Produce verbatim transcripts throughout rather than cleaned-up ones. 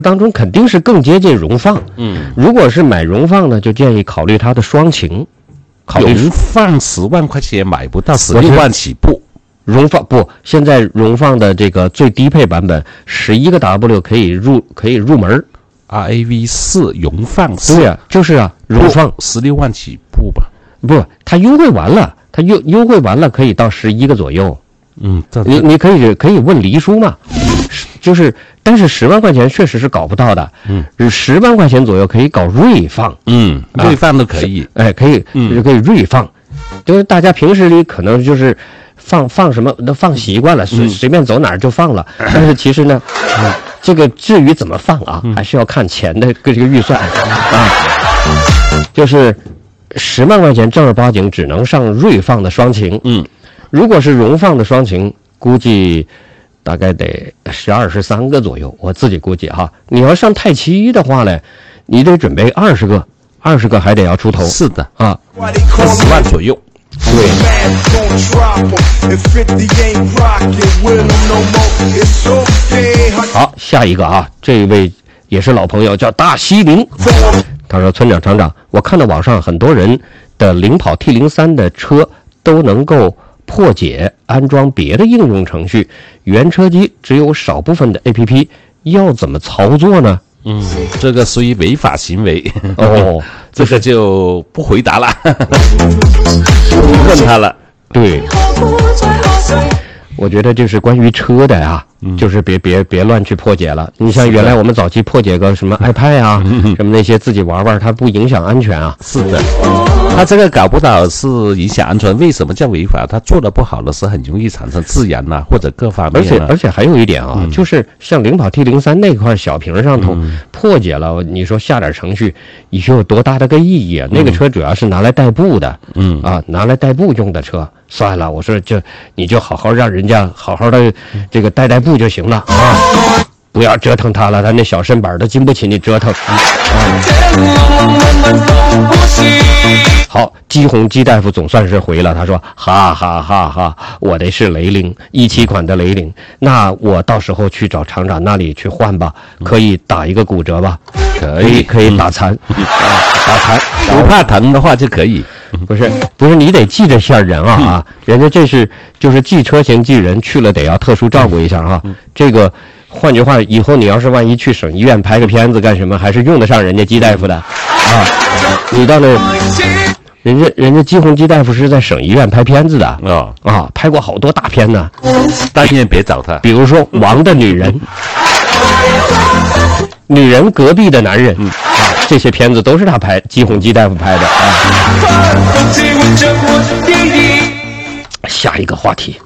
当中肯定是更接近荣放。 嗯， 如果是买荣放呢，就建议考虑它的双擎。考虑荣放十万块钱买不到，十六万起步。 荣放不，现在荣放的这个最低配版本十一个 W 可以入可以入门。 R A V 四荣放四， 对呀、啊，就是啊，荣放十六万起步吧？ 不，它优惠完了，它优优惠完了可以到十一个左右。 嗯，这你你可以可以问黎叔嘛，就是，但是十万块钱确实是搞不到的。 嗯， 十万块钱左右可以搞锐放。 嗯，锐放都可以。 哎，可以，嗯，就可以锐放，就是大家平时里可能就是放放什么都放习惯了，随随便走哪儿就放了。但是其实呢，嗯，这个至于怎么放啊，还是要看钱的这个预算啊。就是十万块钱正儿八经只能上锐放的双擎。 嗯。 如果是荣放的双擎，估计大概得十二十三个左右，我自己估计哈。你要上太七的话呢，你得准备二十个，二十个还得要出头。 是的啊， 十万左右。 对。好，下一个啊，这一位也是老朋友，叫大西林。他说：“村长、厂长，我看到网上很多人的领跑 T 零三 的车都能够破解安装别的应用程序，原车机只有少部分的 A P P， 要怎么操作呢？” 嗯，这个属于违法行为哦， 这个就不回答了，问他了。 对，我觉得就是关于车的啊，嗯、就是别别别乱去破解了。你像原来我们早期破解个什么 iPad 啊，什么那些自己玩玩，它不影响安全啊。 是的，他这个搞不到是影响安全，为什么叫违法？他做的不好的是很容易产生自燃呐、啊，或者各方面、啊。 而且而且还有一点啊，嗯、就是像领跑 T 零三 那块小屏上头、嗯、破解了，你说下点程序，你有多大的个意义啊？嗯、那个车主要是拿来代步的，嗯啊，拿来代步用的车。算了，我说就你就好好让人家好好的这个代代步就行了啊，不要折腾他了，他那小身板都经不起你折腾。啊、好，姬红姬大夫总算是回了，他说哈哈哈哈，我的是雷凌一七款的雷凌，那我到时候去找厂长那里去换吧，可以打一个骨折吧？ 可以， 可以打残，嗯、啊，打残， 不怕疼的话就可以。 不是不是，你得记着下人啊啊！人家这是就是记车型记人，去了得要特殊照顾一下啊。这个换句话，以后你要是万一去省医院拍个片子干什么，还是用得上人家姬大夫的啊。你到那，人家人家姬红姬大夫是在省医院拍片子的啊啊，拍过好多大片呢。 但愿别找他， 比如说《王的女人》。女人隔壁的男人、嗯、啊，这些片子都是他拍，姬红姬大夫拍的啊。下一个话题，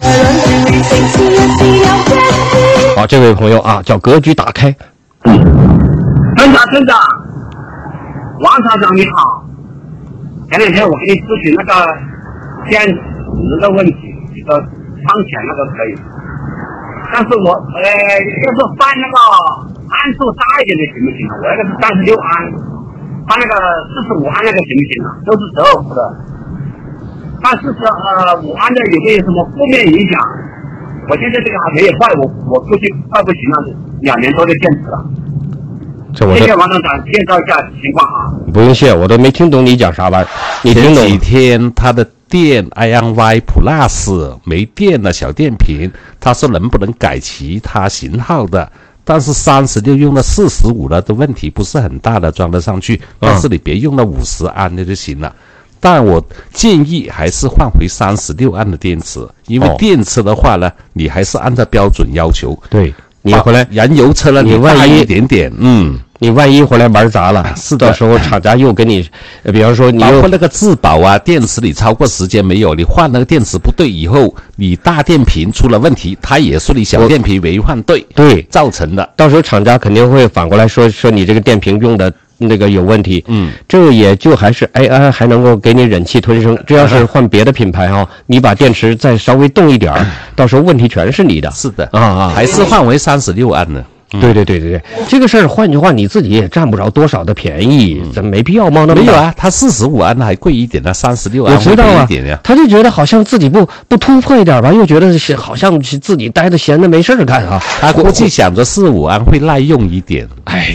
好，这位朋友啊，叫格局打开。 村长，村长，王厂长你好，前两天我给你咨询那个电池的问题，一个仓前那个可以，但是我呃就是翻那个安数大一点的行不行啊？我那个是三十六安，它那个四十五安那个行不行啊？都是十二伏的，但是是呃五安的有没有什么负面影响？我现在这个还没有坏，我我估计快不行了，两年多的电池了。 这我谢谢王厂长介绍一下情况啊。 不用谢，我都没听懂你讲啥玩意儿。你听懂？ 前几天他的电 I N Y Plus 没电了，小电瓶，他说能不能改其他型号的？但是三十六用了四十五了的问题不是很大的，装得上去。但是你别用了五十安的就行了。但我建议还是换回三十六安的电池，因为电池的话呢，你还是按照标准要求。 对，你回来燃油车了， 你万一一点点，嗯。 你万一回来玩砸了， 是到时候厂家又给你，比方说你又包括那个质保啊，电池你超过时间没有，你换那个电池不对以后，你大电瓶出了问题，它也是你小电瓶没换对， 对造成的。 到时候厂家肯定会反过来说说你这个电瓶用的那个有问题， 嗯， 这个也就还是 A I 还能够给你忍气吞声。这要是换别的品牌哈、哦，你把电池再稍微动一点儿，到时候问题全是你的。 是的啊啊， 还是换为三十六安呢。 对对对对对，这个事儿换句话你自己也占不着多少的便宜，咱没必要冒那么大。 没有啊，他四十五安还贵一点呢，三十六安我知道啊，他就觉得好像自己不不突破一点吧，又觉得是好像是自己待着闲的没事儿干啊。 他估计想着四五安会耐用一点， 哎。